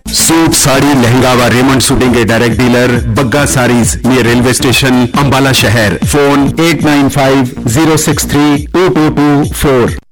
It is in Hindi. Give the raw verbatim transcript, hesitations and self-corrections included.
सूट साड़ी लहंगा व रेमंड शूटिंग के direct dealer Bagga saris near railway station Ambala शहर। Phone at nine five zero six three to to to four.